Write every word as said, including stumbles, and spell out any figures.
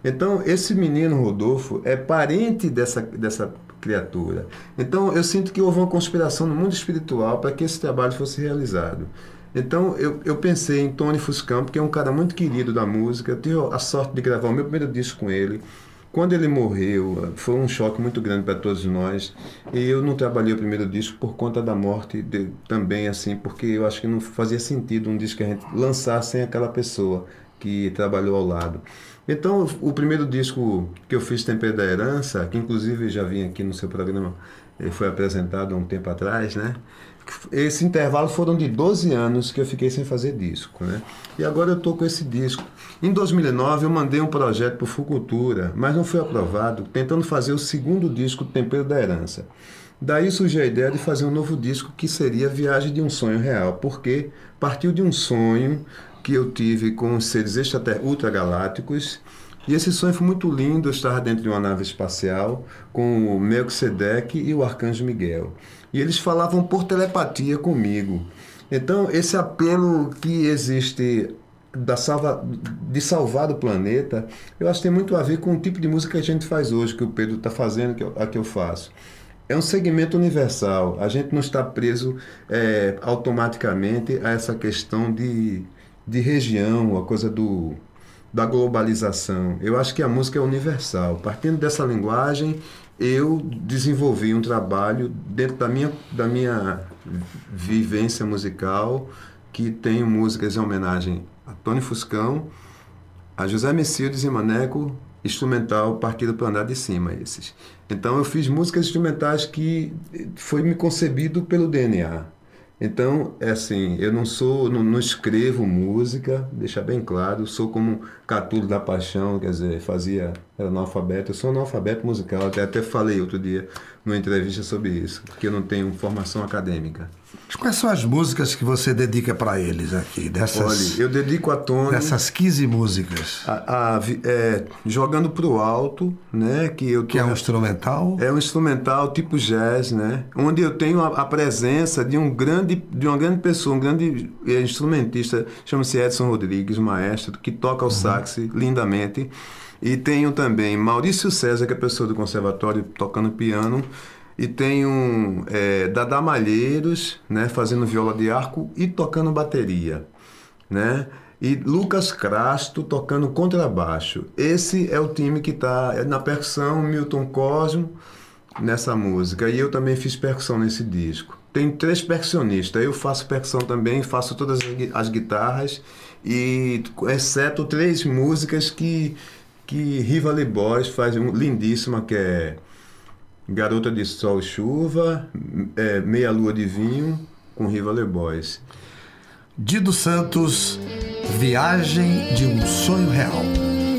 Então, esse menino Rodolfo é parente dessa, dessa criatura. Então, eu sinto que houve uma conspiração no mundo espiritual para que esse trabalho fosse realizado. Então, eu, eu pensei em Tony Fuscampo, que é um cara muito querido da música. Eu tive a sorte de gravar o meu primeiro disco com ele. Quando ele morreu, foi um choque muito grande para todos nós. E eu não trabalhei o primeiro disco por conta da morte de, também, assim, porque eu acho que não fazia sentido um disco que a gente lançar sem aquela pessoa que trabalhou ao lado. Então, o primeiro disco que eu fiz, Tempero da Herança, que inclusive já vim aqui no seu programa, ele foi apresentado há um tempo atrás, né? Esse intervalo foram de doze anos que eu fiquei sem fazer disco, né? E agora eu estou com esse disco. Em dois mil e nove eu mandei um projeto para o Fucultura, mas não foi aprovado, tentando fazer o segundo disco, Tempero da Herança. Daí surgiu a ideia de fazer um novo disco que seria Viagem de um Sonho Real, porque partiu de um sonho que eu tive com os seres extrater- ultragalácticos. E esse sonho foi muito lindo. Eu estava dentro de uma nave espacial com o Melquisedeque e o Arcanjo Miguel. E eles falavam por telepatia comigo. Então, esse apelo que existe da salva, de salvar o planeta, eu acho que tem muito a ver com o tipo de música que a gente faz hoje, que o Pedro está fazendo, que eu, a que eu faço. É um segmento universal. A gente não está preso é, automaticamente a essa questão de, de região, a coisa do, da globalização. Eu acho que a música é universal. Partindo dessa linguagem, eu desenvolvi um trabalho dentro da minha, da minha vivência musical, que tem músicas em homenagem a Tony Fuscão, a José Mecildes e Maneco, instrumental Partido para Andar de Cima, esses. Então eu fiz músicas instrumentais que foi me concebido pelo D N A. Então, é assim, eu não sou, não, não escrevo música, deixar bem claro, sou como Catulo da Paixão, quer dizer, fazia, era analfabeto, eu sou analfabeto musical, até, até falei outro dia numa entrevista sobre isso, porque eu não tenho formação acadêmica. Quais são as músicas que você dedica para eles aqui? Dessas, Olha, eu dedico a Tony... Dessas quinze músicas. A, a, é, Jogando pro Alto, né? Que, eu tô, que é um instrumental? É um instrumental tipo jazz, né? Onde eu tenho a, a presença de, um grande, de uma grande pessoa, um grande instrumentista, chama-se Edson Rodrigues, maestro, que toca o uhum. sax lindamente. E tenho também Maurício César, que é professor do conservatório, tocando piano. E tenho é, Dada Malheiros, né, fazendo viola de arco e tocando bateria, né? E Lucas Crasto tocando contrabaixo. Esse é o time que está na percussão, Milton Cosmo, nessa música. E eu também fiz percussão nesse disco. Tem três percussionistas. Eu faço percussão também, faço todas as guitarras, e exceto três músicas que, que Rivali Boys faz, um, lindíssima, que é Garota de Sol e Chuva, é, Meia Lua de Vinho, com Rivali Boys. Dido Santos, Viagem de um Sonho Real.